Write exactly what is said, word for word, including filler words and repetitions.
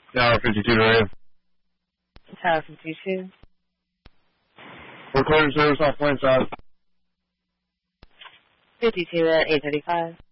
Tower fifty-two to radio. Tower fifty-two. Recording service off point side. fifty-two at eight thirty-five.